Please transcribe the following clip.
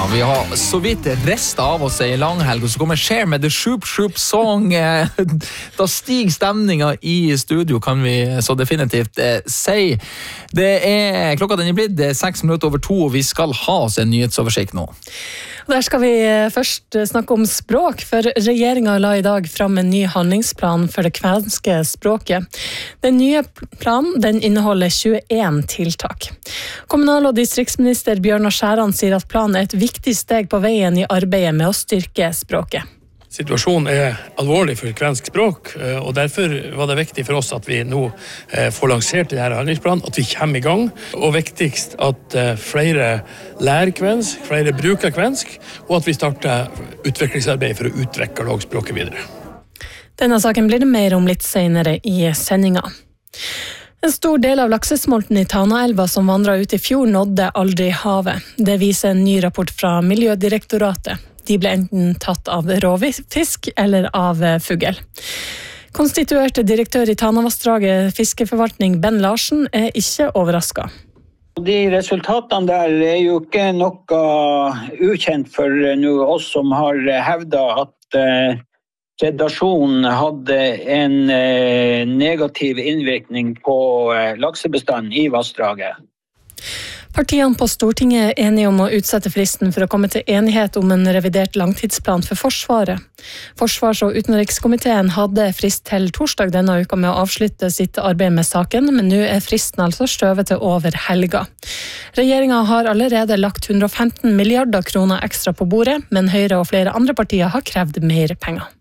Vi har så vidt restet av oss en lang helg, og så kommer Cher med The Shoop Shoop Song. Da stiger stemningen i studio, kan vi så definitivt si. Klokka den blitt 2:06, og vi skal ha oss en nyhetsoversikt nå. Der skal vi først snakke om språk, for regjeringen la i dag fram en ny handlingsplan for det kvenske språket. Den nye planen den inneholder 21 tiltak. Kommunal- og distriktsminister Bjørnar Skjæran sier at planen et viktig steg på veien i arbeidet med å styrke språket. Situasjonen alvorlig for kvensk språk, og derfor var det viktig for oss at vi nå får lansert denne handlingsplanen, at vi kommer i gang, og viktigst at flere lærer kvensk, flere bruker kvensk, og at vi starter utviklingsarbeid for å utvikle språket videre. Denne saken blir det mer om litt senere i sendingen. En stor del av laksesmolten i Tanaelva som vandret ut i fjor nådde aldri havet. Det viser en ny rapport fra Miljødirektoratet. De ble enten tatt av rovfisk eller av fugl. Konstituerte direktør i Tanavassdraget fiskeforvaltning Ben Larsen ikke overrasket. De resultatene der jo ikke noe ukjent for oss som har hevdet at predasjon hadde en negativ innvirkning på laksebestanden i vassdraget. Partiene på Stortinget enige om å utsette fristen for å komme til enighet om en revidert langtidsplan for Forsvaret. Forsvars- og utenrikskomiteen hadde frist til torsdag denne uka med å avslutte sitt arbeid med saken, men nå fristen altså skjøvet til over helga. Regjeringen har allerede lagt 115 milliarder kroner ekstra på bordet, men Høyre og flere andre partier har krevd mer penger.